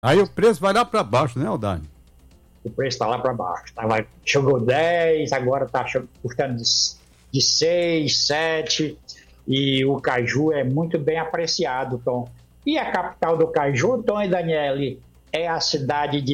Aí o preço vai lá para baixo, né, Aldani? O preço está lá para baixo. Chegou 10, agora está custando de 6, 7. E o caju é muito bem apreciado, Tom. E a capital do caju, Tom e Daniele, é a cidade de